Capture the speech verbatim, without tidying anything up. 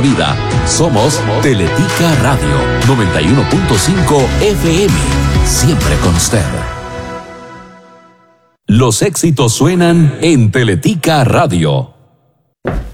vida. Somos Teletica Radio noventa y uno punto cinco F M. Siempre con usted. Los éxitos suenan en Teletica Radio.